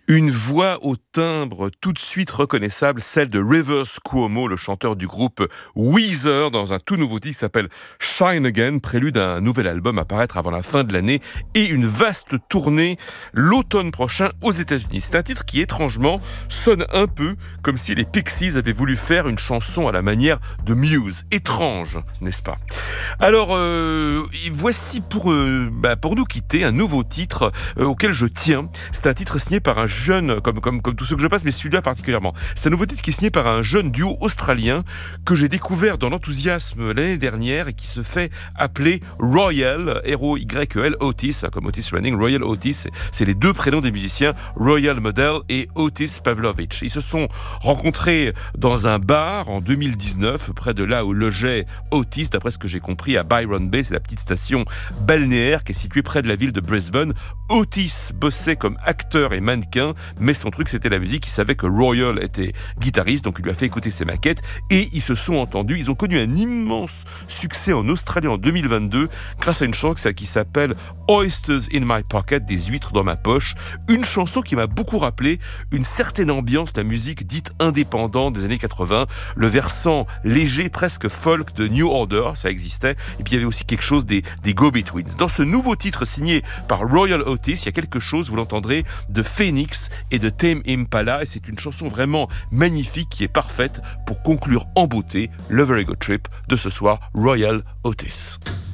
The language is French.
Une voix au timbre tout de suite reconnaissable, celle de Rivers Cuomo, le chanteur du groupe Weezer, dans un tout nouveau titre qui s'appelle Shine Again, prélude d'un nouvel album à paraître avant la fin de l'année et une vaste tournée l'automne prochain aux États-Unis. C'est un titre qui étrangement sonne un peu comme si les Pixies avaient voulu faire une chanson à la manière de Muse. Étrange, n'est-ce pas? Alors, voici pour nous quitter un nouveau titre auquel je tiens. C'est un titre signé par un jeune, comme tous ceux que je passe, mais celui-là particulièrement. C'est un nouveau titre qui est signé par un jeune duo australien que j'ai découvert dans l'enthousiasme l'année dernière et qui se fait appeler Royal, R-O-Y-L, Otis, comme Otis Redding, Royal Otis. C'est les deux prénoms des musiciens, Royal Model et Otis Pavlovich. Ils se sont rencontrés dans un bar en 2019, près de là où logeait Otis, d'après ce que j'ai compris, à Byron Bay. C'est la petite station balnéaire qui est située près de la ville de Brisbane. Otis bossait comme acteur et mannequin, mais son truc c'était la musique. Il savait que Royal était guitariste, donc il lui a fait écouter ses maquettes et ils se sont entendus. Ils ont connu un immense succès en Australie en 2022 grâce à une chanson qui s'appelle Oysters in My Pocket, des huîtres dans ma poche. Une chanson qui m'a beaucoup rappelé une certaine ambiance de la musique dite indépendante des années 80, le versant léger, presque folk de New Order, ça existait, et puis il y avait aussi quelque chose des Go-Betweens. Dans ce nouveau titre signé par Royal Otis, il y a quelque chose, vous l'entendrez, de Phoenix et de Tame Impala, et c'est une chanson vraiment magnifique qui est parfaite pour conclure en beauté le Very Good Trip de ce soir, Royal Otis.